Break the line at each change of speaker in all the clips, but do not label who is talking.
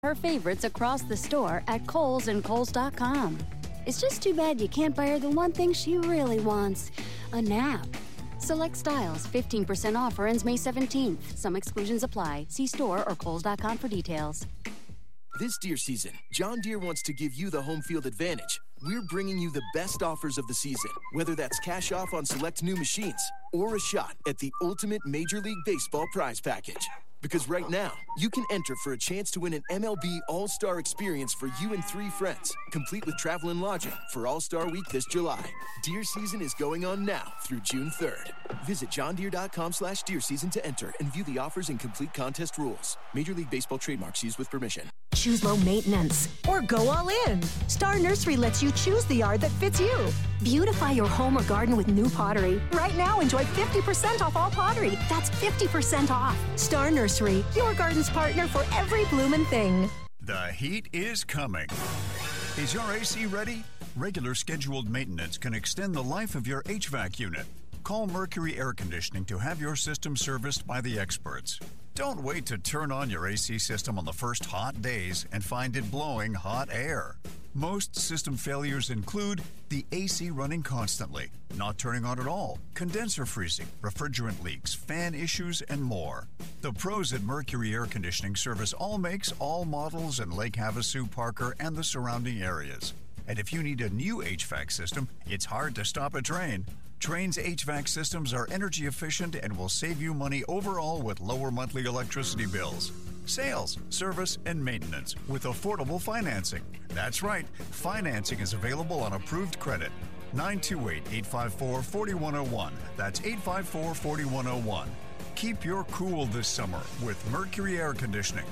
her favorites across the store at Kohl's and Kohl's.com. It's just too bad you can't buy her the one thing she really wants, a nap. Select styles, 15% offer ends May 17th. Some exclusions apply. See store or Kohl's.com for details.
This Deere season, John Deere wants to give you the home field advantage. We're bringing you the best offers of the season, whether that's cash off on select new machines or a shot at the ultimate Major League Baseball prize package. Because right now, you can enter for a chance to win an MLB All-Star experience for you and 3 friends, complete with travel and lodging for All-Star Week this July. Deer season is going on now through June 3rd. Visit johndeere.com/deer season to enter and view the offers and complete contest rules. Major League Baseball trademarks used with permission.
Choose low maintenance or go all in. Star Nursery lets you choose the yard that fits you. Beautify your home or garden with new pottery. Right now, enjoy 50% off all pottery. That's 50% off. Star Nursery, your garden's partner for every bloomin' thing.
The heat is coming. Is your AC ready? Regular scheduled maintenance can extend the life of your HVAC unit. Call Mercury Air Conditioning to have your system serviced by the experts. Don't wait to turn on your AC system on the first hot days and find it blowing hot air. Most system failures include the AC running constantly, not turning on at all, condenser freezing, refrigerant leaks, fan issues, and more. The pros at Mercury Air Conditioning service all makes, all models in Lake Havasu, Parker, and the surrounding areas. And if you need a new HVAC system, it's hard to stop a Trane. Trane's HVAC systems are energy efficient and will save you money overall with lower monthly electricity bills. Sales, service, and maintenance with affordable financing. That's right, financing is available on approved credit. 928-854-4101. That's 854-4101. Keep your cool this summer with Mercury Air Conditioning.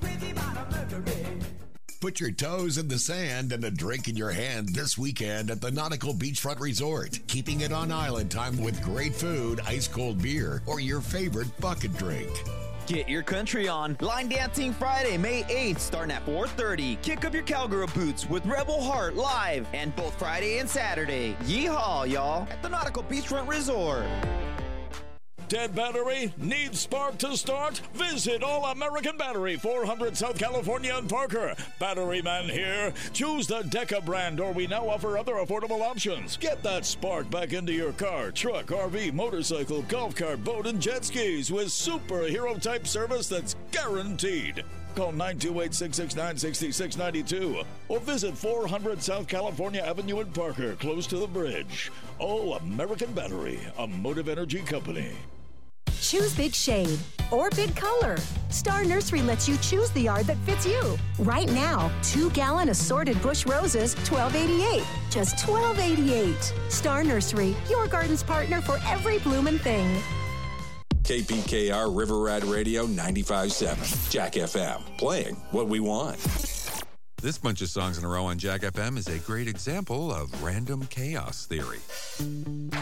Put your toes in the sand and a drink in your hand this weekend at the Nautical Beachfront Resort. Keeping it on island time with great food, ice-cold beer, or your favorite bucket drink.
Get your country on. Line Dancing Friday, May 8th, starting at 4:30. Kick up your cowgirl boots with Rebel Heart live. And both Friday and Saturday. Yeehaw, y'all, at the Nautical Beachfront Resort.
Dead battery? Needs spark to start? Visit All American Battery, 400 South California and Parker. Battery man here. Choose the Deca brand, or we now offer other affordable options. Get that spark back into your car, truck, RV, motorcycle, golf cart, boat, and jet skis with superhero-type service that's guaranteed. Call 928-669-6692 or visit 400 South California Avenue in Parker, close to the bridge. All American Battery, a Motive Energy company.
Choose big shade or big color. Star Nursery lets you choose the yard that fits you. Right now, 2-gallon assorted bush roses, $12.88. Just $12.88. Star Nursery, your garden's partner for every bloomin' thing.
KPKR River Rat Radio 95.7. Jack FM. Playing what we want.
This bunch of songs in a row on Jack FM is a great example of random chaos theory.